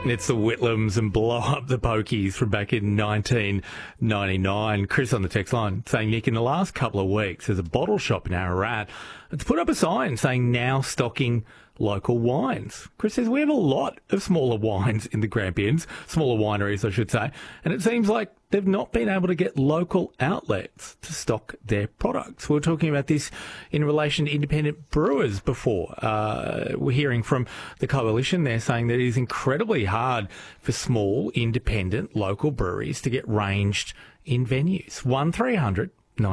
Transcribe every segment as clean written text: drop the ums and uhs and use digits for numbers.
It's the Whitlams and Blow Up the Pokies from back in 1999. Chris on the text line saying, Nick, in the last couple of weeks, there's a bottle shop in Ararat that's put up a sign saying now stocking local wines. Chris says, we have a lot of smaller wines in the Grampians, smaller wineries, I should say, and it seems like they've not been able to get local outlets to stock their products. We were talking about this in relation to independent brewers before. We're hearing from the coalition there saying that it is incredibly hard for small, independent, local breweries to get ranged in venues. 1300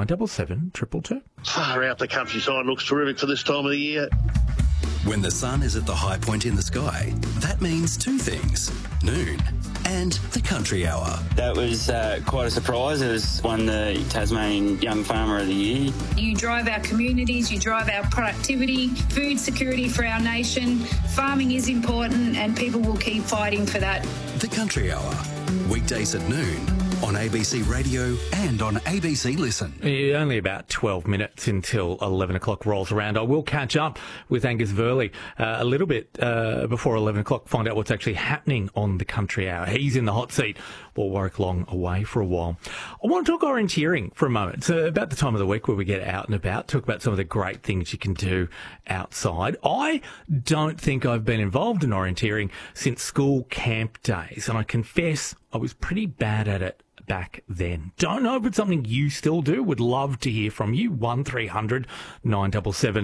977 222. Far out, the countryside looks terrific for this time of the year. When the sun is at the high point in the sky, that means two things: noon and the country hour. That was quite a surprise. It was won the Tasmanian Young Farmer of the Year. You drive our communities, you drive our productivity, food security for our nation. Farming is important and people will keep fighting for that. The country hour, weekdays at noon on ABC Radio and on ABC Listen. Only about 12 minutes until 11 o'clock rolls around. I will catch up with Angus Verley a little bit before 11 o'clock, find out what's actually happening on the country hour. He's in the hot seat while Warwick Long away for a while. I want to talk orienteering for a moment. It's about the time of the week where we get out and about, talk about some of the great things you can do outside. I don't think I've been involved in orienteering since school camp days, and I confess I was pretty bad at it back then. Don't know if it's something you still do. Would love to hear from you. 1300 977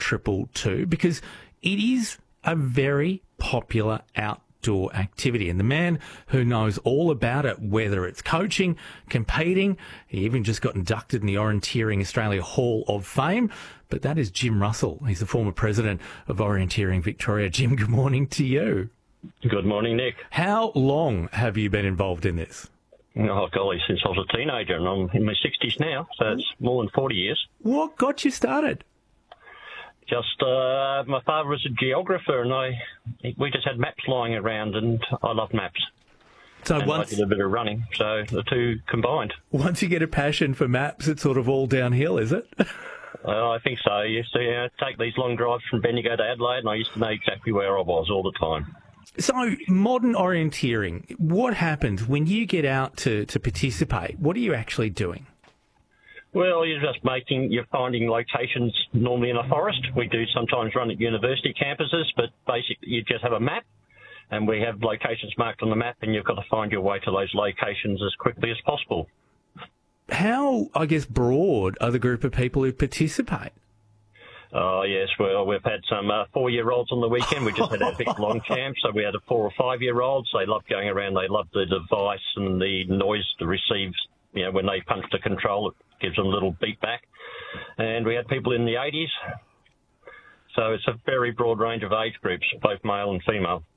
222, because it is a very popular outdoor activity. And the man who knows all about it, whether it's coaching, competing, he even just got inducted in the Orienteering Australia Hall of Fame, but that is Jim Russell. He's the former president of Orienteering Victoria. Jim, good morning to you. Good morning, Nick. How long have you been involved in this? Oh, golly, since I was a teenager, and I'm in my 60s now, so it's more than 40 years. What got you started? Just, my father was a geographer, and we just had maps lying around, and I love maps. So and I did a bit of running, so the two combined. Once you get a passion for maps, it's sort of all downhill, is it? I think so. I used to take these long drives from Bendigo to Adelaide, and I used to know exactly where I was all the time. So, modern orienteering, what happens when you get out to participate? What are you actually doing? Well, you're finding locations normally in a forest. We do sometimes run at university campuses, but basically you just have a map, and we have locations marked on the map, and you've got to find your way to those locations as quickly as possible. How, I guess, broad are the group of people who participate? Oh, yes. Well, we've had some 4-year-olds on the weekend. We just had our big long camp, so we had a 4 or 5-year-olds. They love going around. They love the device and the noise that receives, when they punch the control, it gives them a little beat back. And we had people in the 80s. So it's a very broad range of age groups, both male and female.